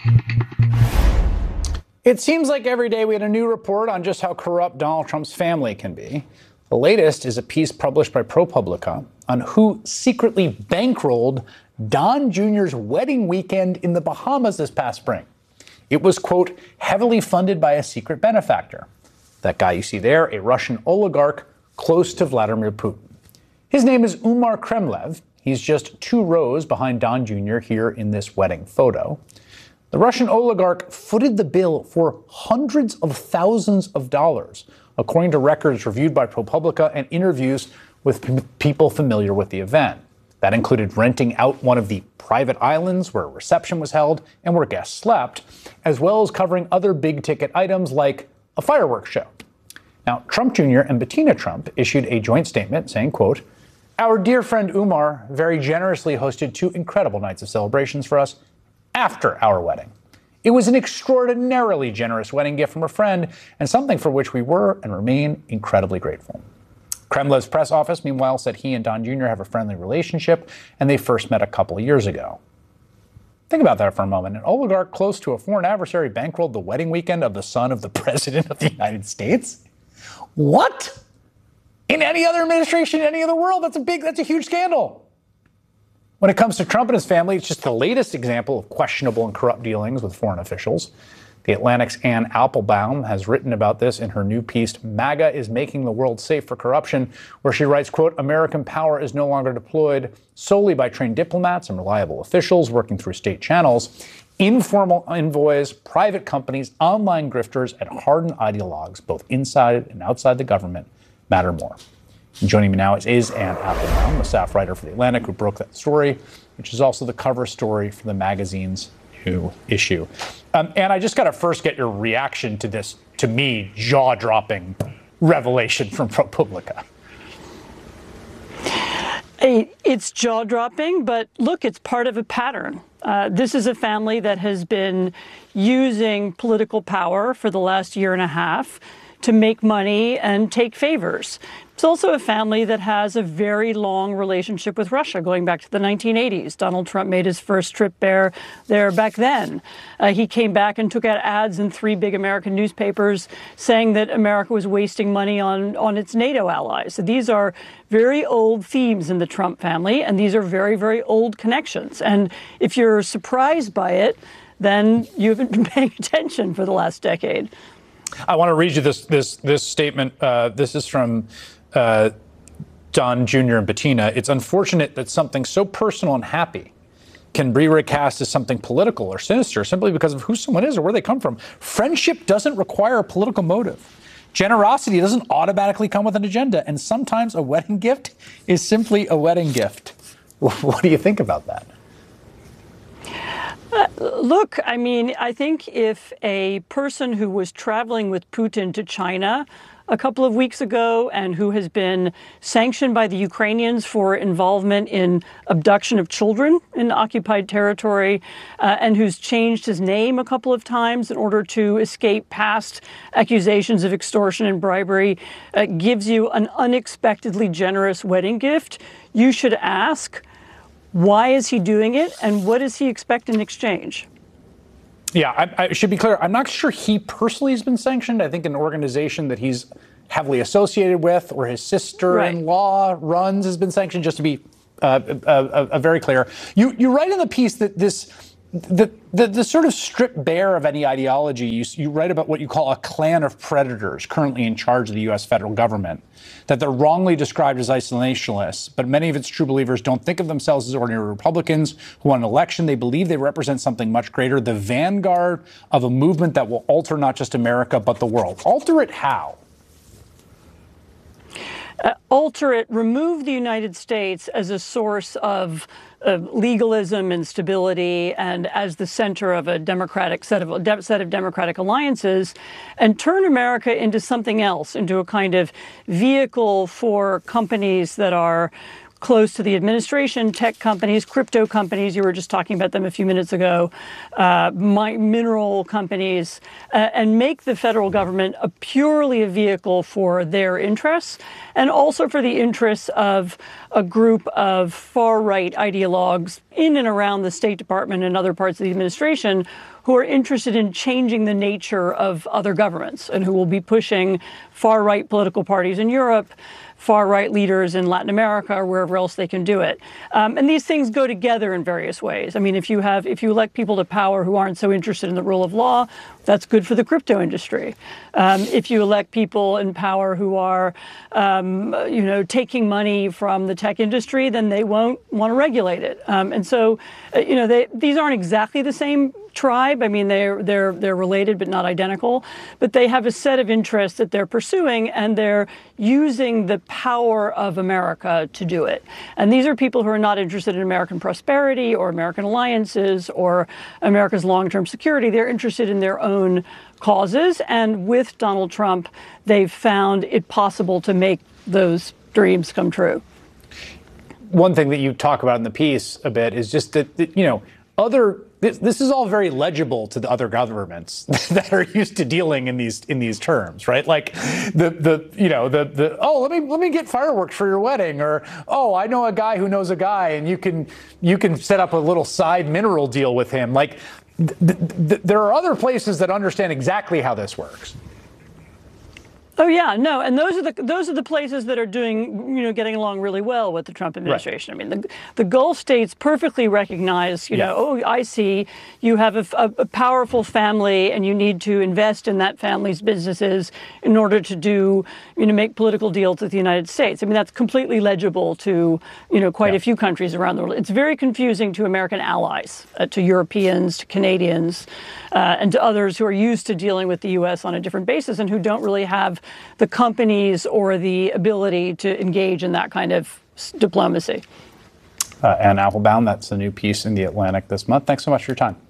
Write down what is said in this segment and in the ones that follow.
It seems like every day we had a new report on just how corrupt Donald Trump's family can be. The latest is a piece published by ProPublica on who secretly bankrolled Don Jr.'s wedding weekend in the Bahamas this past spring. It was, quote, heavily funded by a secret benefactor. That guy you see there, a Russian oligarch close to Vladimir Putin. His name is Umar Kremlev. He's just 2 rows behind Don Jr. here in this wedding photo. The Russian oligarch footed the bill for hundreds of thousands of dollars, according to records reviewed by ProPublica and interviews with people familiar with the event. That included renting out one of the private islands where a reception was held and where guests slept, as well as covering other big-ticket items like a fireworks show. Now, Trump Jr. and Bettina Trump issued a joint statement saying, quote, "Our dear friend Umar very generously hosted 2 incredible nights of celebrations for us after our wedding. It was an extraordinarily generous wedding gift from a friend and something for which we were and remain incredibly grateful." Kremlev's press office, meanwhile, said he and Don Jr. have a friendly relationship and they first met a couple of years ago. Think about that for a moment. An oligarch close to a foreign adversary bankrolled the wedding weekend of the son of the President of the United States? What? In any other administration, in any other world, that's a huge scandal. When it comes to Trump and his family, it's just the latest example of questionable and corrupt dealings with foreign officials. The Atlantic's Ann Applebaum has written about this in her new piece, MAGA is Making the World Safe for Corruption, where she writes, quote, "American power is no longer deployed solely by trained diplomats and reliable officials working through state channels. Informal envoys, private companies, online grifters, and hardened ideologues, both inside and outside the government, matter more." And joining me now is Ann Applebaum, a staff writer for The Atlantic, who broke that story, which is also the cover story for the magazine's new issue. And I just got to first get your reaction to this, to me, jaw-dropping revelation from ProPublica. It's jaw-dropping, but look, it's part of a pattern. This is a family that has been using political power for the last year and a half to make money and take favors. It's also a family that has a very long relationship with Russia, going back to the 1980s. Donald Trump made his first trip there back then. He came back and took out ads in 3 big American newspapers saying that America was wasting money on its NATO allies. So these are very old themes in the Trump family, and these are very, very old connections. And if you're surprised by it, then you haven't been paying attention for the last decade. I want to read you this statement. This is from Don Jr. and Bettina. "It's unfortunate that something so personal and happy can be recast as something political or sinister simply because of who someone is or where they come from. Friendship doesn't require a political motive. Generosity doesn't automatically come with an agenda. And sometimes a wedding gift is simply a wedding gift." What do you think about that? Look, I mean, I think if a person who was traveling with Putin to China a couple of weeks ago and who has been sanctioned by the Ukrainians for involvement in abduction of children in occupied territory and who's changed his name a couple of times in order to escape past accusations of extortion and bribery gives you an unexpectedly generous wedding gift, you should ask, why is he doing it, and what does he expect in exchange? Yeah, I should be clear. I'm not sure he personally has been sanctioned. I think an organization that he's heavily associated with or his sister-in-law runs has been sanctioned, just to be very clear. You write in the piece that the sort of stripped bare of any ideology, you write about what you call a clan of predators currently in charge of the U.S. federal government, that they're wrongly described as isolationists, but many of its true believers don't think of themselves as ordinary Republicans who won an election. They believe they represent something much greater, the vanguard of a movement that will alter not just America, but the world. Alter it how? Alter it, remove the United States as a source of legalism and stability and as the center of a democratic set of democratic alliances, and turn America into something else, into a kind of vehicle for companies that are close to the administration, tech companies, crypto companies, you were just talking about them a few minutes ago, mineral companies, and make the federal government purely a vehicle for their interests and also for the interests of a group of far-right ideologues in and around the State Department and other parts of the administration who are interested in changing the nature of other governments and who will be pushing far-right political parties in Europe, far-right leaders in Latin America or wherever else they can do it. And these things go together in various ways. I mean, if you elect people to power who aren't so interested in the rule of law, that's good for the crypto industry. If you elect people in power who are, taking money from the tech industry, then they won't want to regulate it. And so, these aren't exactly the same tribe. I mean, they're related but not identical. But they have a set of interests that they're pursuing, and they're using the power of America to do it. And these are people who are not interested in American prosperity or American alliances or America's long-term security. They're interested in their own causes. And with Donald Trump, they've found it possible to make those dreams come true. One thing that you talk about in the piece a bit is just that this is all very legible to the other governments that are used to dealing in these terms, right? Like let me get fireworks for your wedding, or I know a guy who knows a guy, and you can set up a little side mineral deal with him. Like there are other places that understand exactly how this works. Oh yeah, no, and those are the places that are doing, getting along really well with the Trump administration. Right. I mean, the Gulf states perfectly recognize, I see you have a powerful family, and you need to invest in that family's businesses in order to make political deals with the United States. I mean, that's completely legible to, quite a few countries around the world. It's very confusing to American allies, to Europeans, to Canadians, and to others who are used to dealing with the U.S. on a different basis and who don't really have the companies or the ability to engage in that kind of diplomacy. Anne Applebaum, that's the new piece in The Atlantic this month. Thanks so much for your time.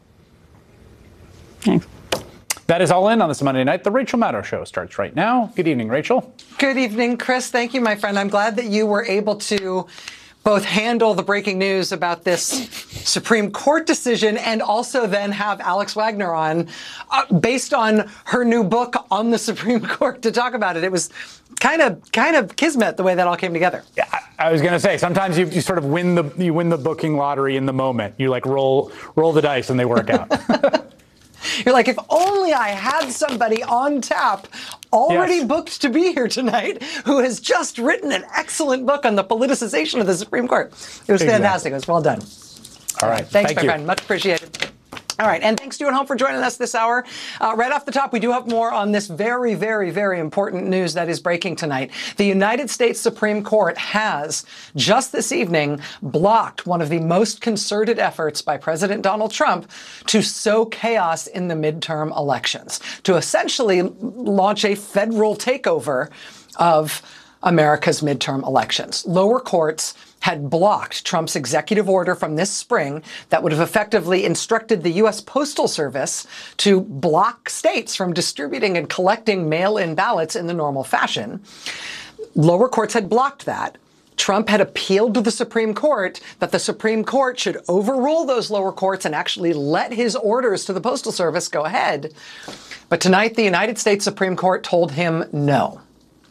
Thanks. That is All In on this Monday night. The Rachel Maddow Show starts right now. Good evening, Rachel. Good evening, Chris. Thank you, my friend. I'm glad that you were able to both handle the breaking news about this Supreme Court decision and also then have Alex Wagner on based on her new book on the Supreme Court to talk about it. It was kind of kismet the way that all came together. Yeah, I was going to say, sometimes you sort of win the booking lottery in the moment. You like roll the dice and they work out. You're like, if only I had somebody on tap already booked to be here tonight who has just written an excellent book on the politicization of the Supreme Court. It was fantastic. It was well done. All right. Thanks, my friend. Much appreciated. All right. And thanks to you at home for joining us this hour. Right off the top, we do have more on this very, very, very important news that is breaking tonight. The United States Supreme Court has just this evening blocked one of the most concerted efforts by President Donald Trump to sow chaos in the midterm elections, to essentially launch a federal takeover of America's midterm elections. Lower courts had blocked Trump's executive order from this spring that would have effectively instructed the U.S. Postal Service to block states from distributing and collecting mail-in ballots in the normal fashion. Lower courts had blocked that. Trump had appealed to the Supreme Court that the Supreme Court should overrule those lower courts and actually let his orders to the Postal Service go ahead. But tonight, the United States Supreme Court told him no.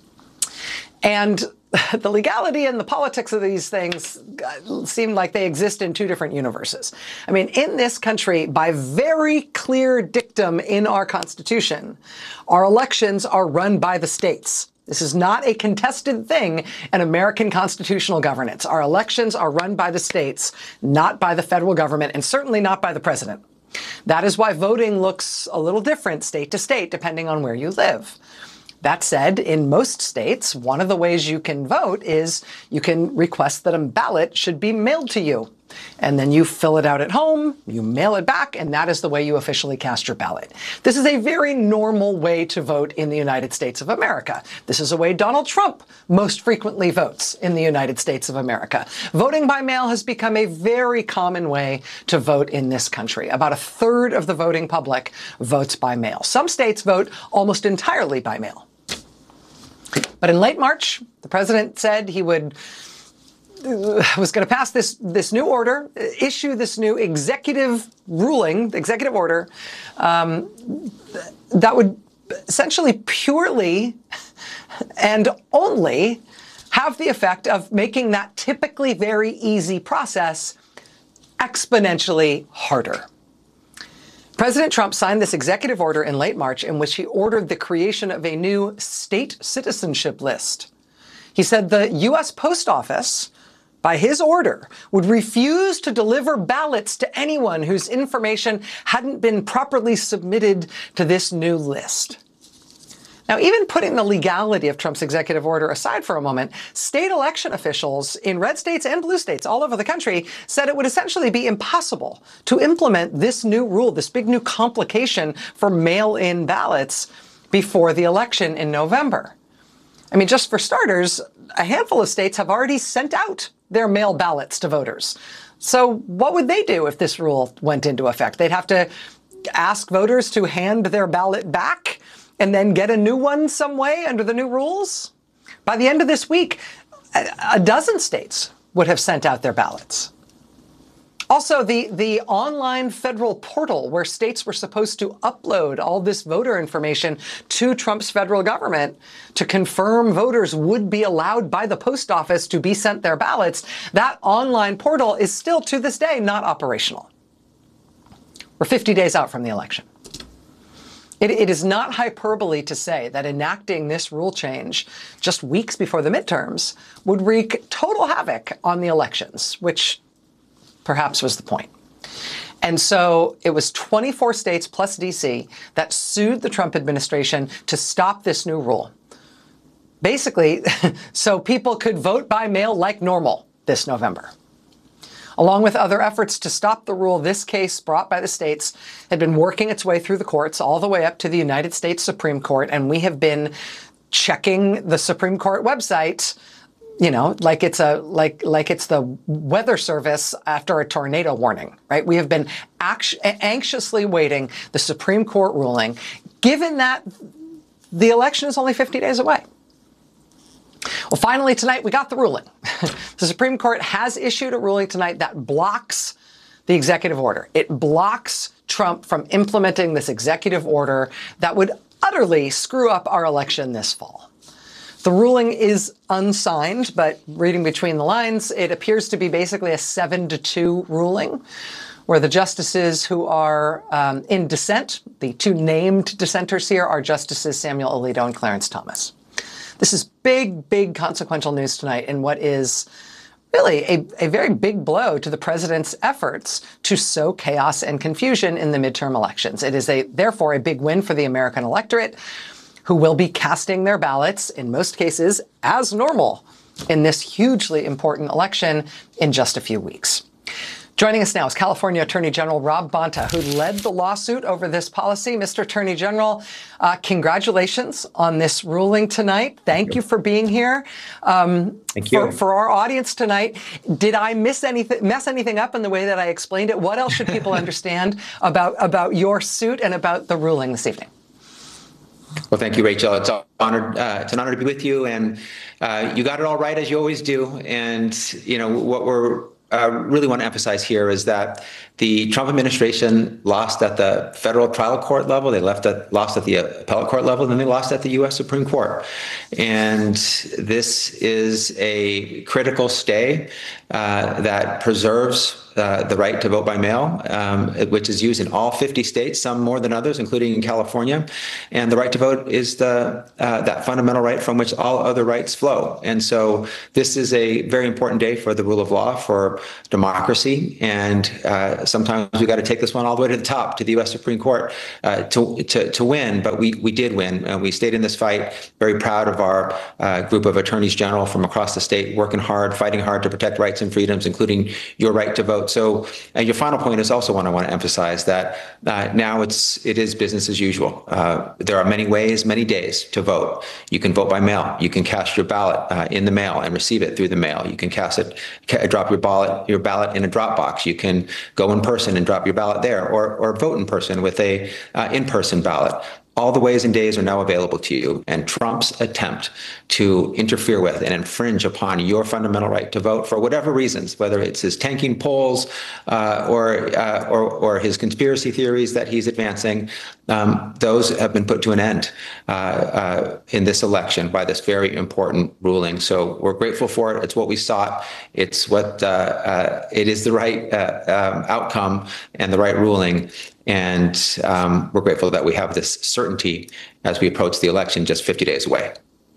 And the legality and the politics of these things seem like they exist in two different universes. I mean, in this country, by very clear dictum in our Constitution, our elections are run by the states. This is not a contested thing in American constitutional governance. Our elections are run by the states, not by the federal government, and certainly not by the president. That is why voting looks a little different state to state, depending on where you live. That said, in most states, one of the ways you can vote is you can request that a ballot should be mailed to you. And then you fill it out at home, you mail it back, and that is the way you officially cast your ballot. This is a very normal way to vote in the United States of America. This is a way Donald Trump most frequently votes in the United States of America. Voting by mail has become a very common way to vote in this country. About a third of the voting public votes by mail. Some states vote almost entirely by mail. But in late March, the president said he was going to pass this new order, issue this new executive ruling, executive order, that would essentially purely and only have the effect of making that typically very easy process exponentially harder. President Trump signed this executive order in late March in which he ordered the creation of a new state citizenship list. He said the U.S. Post Office, by his order, would refuse to deliver ballots to anyone whose information hadn't been properly submitted to this new list. Now, even putting the legality of Trump's executive order aside for a moment, state election officials in red states and blue states all over the country said it would essentially be impossible to implement this new rule, this big new complication for mail-in ballots before the election in November. I mean, just for starters, a handful of states have already sent out their mail ballots to voters. So what would they do if this rule went into effect? They'd have to ask voters to hand their ballot back and then get a new one some way under the new rules? By the end of this week, a dozen states would have sent out their ballots. Also, the online federal portal where states were supposed to upload all this voter information to Trump's federal government to confirm voters would be allowed by the post office to be sent their ballots, that online portal is still to this day not operational. We're 50 days out from the election. It is not hyperbole to say that enacting this rule change just weeks before the midterms would wreak total havoc on the elections, which perhaps was the point. And so it was 24 states plus D.C. that sued the Trump administration to stop this new rule. Basically, so people could vote by mail like normal this November. Along with other efforts to stop the rule, this case brought by the states had been working its way through the courts all the way up to the United States Supreme Court. And we have been checking the Supreme Court website, you know, like it's the weather service after a tornado warning, right? We have been anxiously waiting the Supreme Court ruling, given that the election is only 50 days away. Well, finally tonight, we got the ruling. The Supreme Court has issued a ruling tonight that blocks the executive order. It blocks Trump from implementing this executive order that would utterly screw up our election this fall. The ruling is unsigned, but reading between the lines, it appears to be basically a 7-2 ruling, where the justices who are in dissent, the two named dissenters here, are Justices Samuel Alito and Clarence Thomas. This is big, big consequential news tonight in what is really a very big blow to the president's efforts to sow chaos and confusion in the midterm elections. It is therefore a big win for the American electorate, who will be casting their ballots, in most cases, as normal in this hugely important election in just a few weeks. Joining us now is California Attorney General Rob Bonta, who led the lawsuit over this policy. Mr. Attorney General, congratulations on this ruling tonight. Thank you for being here. Thank you. For our audience tonight, did I mess anything up in the way that I explained it? What else should people understand about your suit and about the ruling this evening? Well, thank you, Rachel. It's an honor to be with you, and you got it all right, as you always do. And you know what we're really want to emphasize here is that the Trump administration lost at the federal trial court level, they lost at the appellate court level, and then they lost at the U.S. Supreme Court. And this is a critical stay that preserves the right to vote by mail, which is used in all 50 states, some more than others, including in California. And the right to vote is that fundamental right from which all other rights flow. And so this is a very important day for the rule of law, for democracy. And sometimes we got to take this one all the way to the top, to the U.S. Supreme Court to win. But we did win. And we stayed in this fight. Very proud of our group of attorneys general from across the state, working hard, fighting hard to protect rights and freedoms, including your right to vote. So your final point is also one I want to emphasize, that now it is business as usual. There are many ways, many days to vote. You can vote by mail. You can cast your ballot in the mail and receive it through the mail. You can drop your ballot in a drop box. You can go in person and drop your ballot there, or vote in person with a in-person ballot. All the ways and days are now available to you, and Trump's attempt to interfere with and infringe upon your fundamental right to vote for whatever reasons, whether it's his tanking polls or his conspiracy theories that he's advancing, those have been put to an end in this election by this very important ruling. So we're grateful for it. It's what we sought. It's what it is the right outcome and the right ruling. And we're grateful that we have this certainty as we approach the election just 50 days away.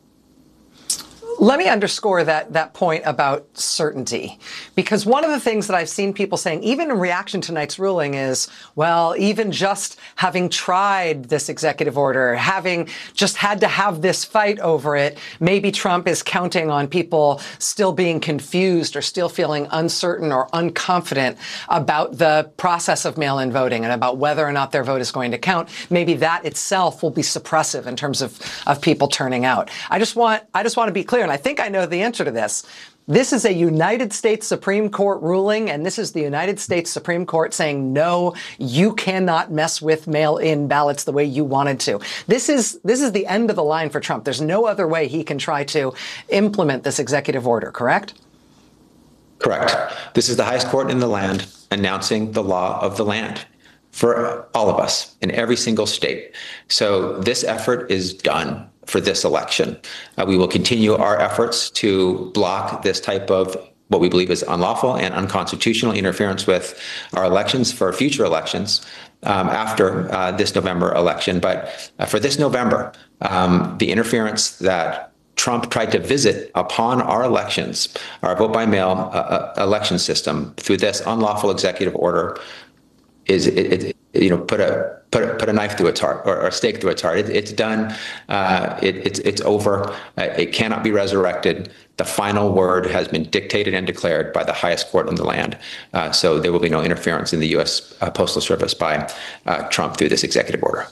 Let me underscore that point about certainty, because one of the things that I've seen people saying, even in reaction to tonight's ruling, is, well, even just having tried this executive order, having just had to have this fight over it, maybe Trump is counting on people still being confused or still feeling uncertain or unconfident about the process of mail-in voting and about whether or not their vote is going to count. Maybe that itself will be suppressive in terms of people turning out. I just want to be clear, and I think I know the answer to this. This is a United States Supreme Court ruling, and this is the United States Supreme Court saying, no, you cannot mess with mail-in ballots the way you wanted to. This is the end of the line for Trump. There's no other way he can try to implement this executive order, correct? Correct. This is the highest court in the land announcing the law of the land for all of us in every single state. So this effort is done for this election. We will continue our efforts to block this type of what we believe is unlawful and unconstitutional interference with our elections for future elections after this November election. But for this November, the interference that Trump tried to visit upon our elections, our vote by mail election system through this unlawful executive order is put a knife through its heart or a stake through its heart. It's done. It's over. It cannot be resurrected. The final word has been dictated and declared by the highest court in the land. So there will be no interference in the U.S. Postal Service by Trump through this executive order.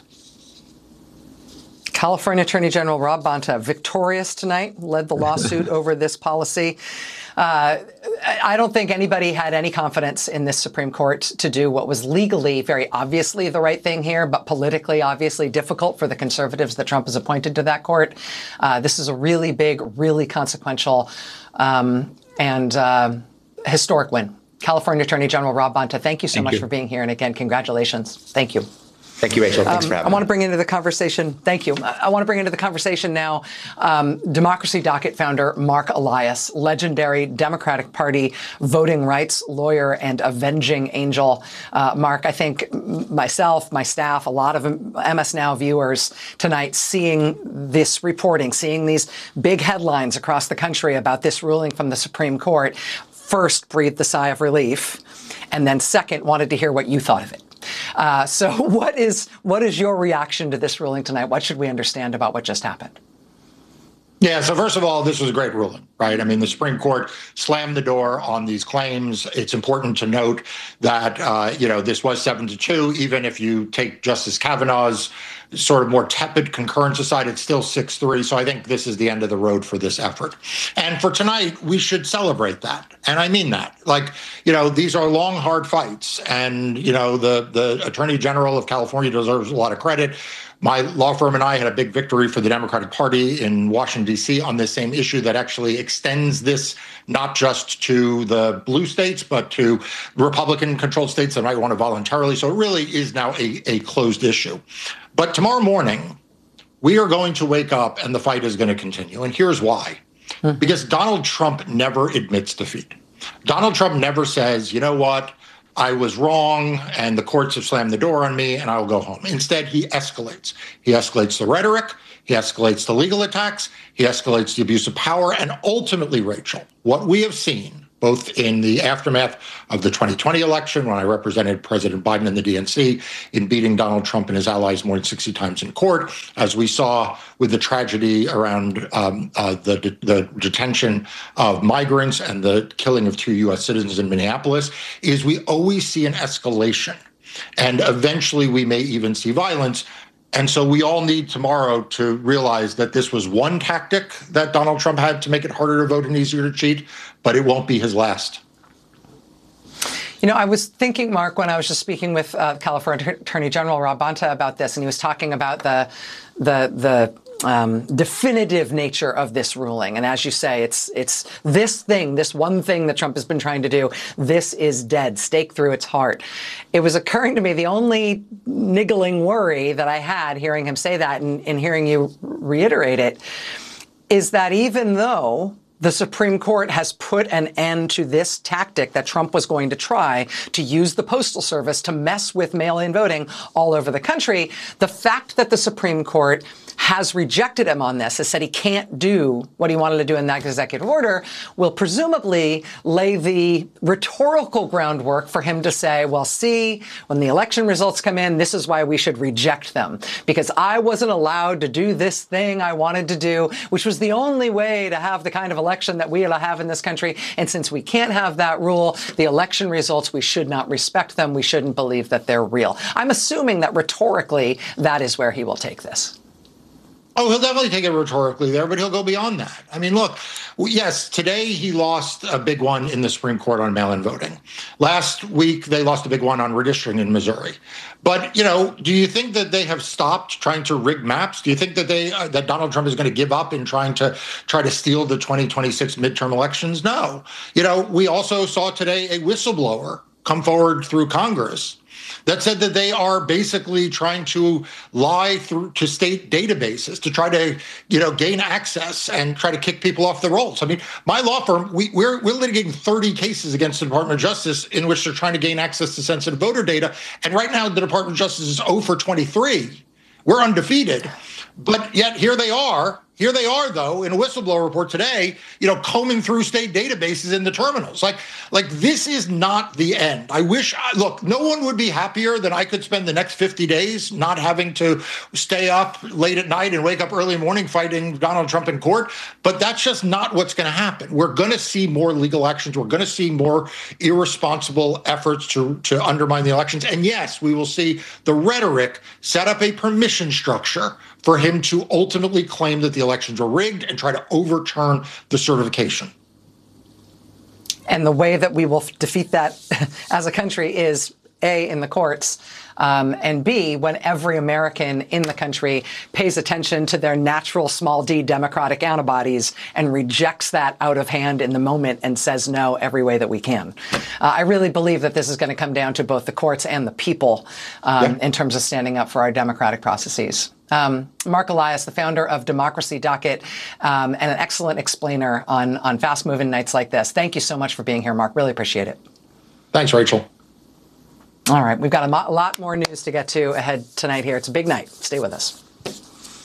California Attorney General Rob Bonta, victorious tonight, led the lawsuit over this policy. I don't think anybody had any confidence in this Supreme Court to do what was legally very obviously the right thing here, but politically obviously difficult for the conservatives that Trump has appointed to that court. This is a really big, really consequential and historic win. California Attorney General Rob Bonta, thank you so much for being here. And again, congratulations. Thank you. Thank you, Rachel. Thanks for having me. I want to bring into the conversation. Thank you. I want to bring into the conversation now Democracy Docket founder Mark Elias, legendary Democratic Party voting rights lawyer and avenging angel. Mark, I think myself, my staff, a lot of MS Now viewers tonight seeing this reporting, seeing these big headlines across the country about this ruling from the Supreme Court, first breathed a sigh of relief, and then second wanted to hear what you thought of it. So what is your reaction to this ruling tonight? What should we understand about what just happened? Yeah, so first of all, this was a great ruling, right? I mean, the Supreme Court slammed the door on these claims. It's important to note that, this was 7-2. Even if you take Justice Kavanaugh's sort of more tepid concurrence aside, it's still 6-3. So I think this is the end of the road for this effort. And for tonight, we should celebrate that. And I mean that. These are long, hard fights. And, the Attorney General of California deserves a lot of credit. My law firm and I had a big victory for the Democratic Party in Washington, D.C. on this same issue that actually extends this not just to the blue states, but to Republican-controlled states that might want to voluntarily. So it really is now a closed issue. But tomorrow morning, we are going to wake up and the fight is going to continue. And here's why. Because Donald Trump never admits defeat. Donald Trump never says, you know what? I was wrong and the courts have slammed the door on me and I'll go home. Instead, he escalates. He escalates the rhetoric. He escalates the legal attacks. He escalates the abuse of power. And ultimately, Rachel, what we have seen, both in the aftermath of the 2020 election, when I represented President Biden and the DNC in beating Donald Trump and his allies more than 60 times in court, as we saw with the tragedy around the detention of migrants and the killing of 2 U.S. citizens in Minneapolis, is we always see an escalation. And eventually we may even see violence. And so we all need tomorrow to realize that this was one tactic that Donald Trump had to make it harder to vote and easier to cheat, but it won't be his last. I was thinking, Mark, when I was just speaking with California Attorney General Rob Bonta about this, and he was talking about the definitive nature of this ruling. And as you say, it's this one thing that Trump has been trying to do. This is dead, stake through its heart. It was occurring to me, the only niggling worry that I had hearing him say that and hearing you reiterate it is that even though the Supreme Court has put an end to this tactic that Trump was going to try to use the Postal Service to mess with mail-in voting all over the country. The fact that the Supreme Court has rejected him on this, has said he can't do what he wanted to do in that executive order, will presumably lay the rhetorical groundwork for him to say, well, see, when the election results come in, this is why we should reject them. Because I wasn't allowed to do this thing I wanted to do, which was the only way to have the kind of election that we have in this country. And since we can't have that rule, the election results, we should not respect them. We shouldn't believe that they're real. I'm assuming that rhetorically, that is where he will take this. Oh, he'll definitely take it rhetorically there, but he'll go beyond that. I mean, look, yes, today he lost a big one in the Supreme Court on mail-in voting. Last week, they lost a big one on redistricting in Missouri. But, you know, do you think that they have stopped trying to rig maps? Do you think that that Donald Trump is going to give up in trying to steal the 2026 midterm elections? No. You know, we also saw today a whistleblower come forward through Congress that said that they are basically trying to lie through to state databases to try to, you know, gain access and try to kick people off the rolls. I mean, my law firm, we're litigating 30 cases against the Department of Justice in which they're trying to gain access to sensitive voter data. And right now, the Department of Justice is 0 for 23. We're undefeated. But yet here they are, though, in a whistleblower report today, you know, combing through state databases in the terminals. Like this is not the end. I wish, look, no one would be happier than I could spend the next 50 days not having to stay up late at night and wake up early in the morning fighting Donald Trump in court. But that's just not what's going to happen. We're going to see more legal actions. We're going to see more irresponsible efforts to undermine the elections. And yes, we will see the rhetoric set up a permission structure for him to ultimately claim that the elections were rigged and try to overturn the certification. And the way that we will defeat that as a country is, A, in the courts, and B, when every American in the country pays attention to their natural small d democratic antibodies and rejects that out of hand in the moment and says no every way that we can. I really believe that this is going to come down to both the courts and the people in terms of standing up for our democratic processes. Mark Elias, the founder of Democracy Docket, and an excellent explainer on fast-moving nights like this. Thank you so much for being here, Mark. Really appreciate it. Thanks, Rachel. All right, we've got a lot more news to get to ahead tonight here. It's a big night. Stay with us.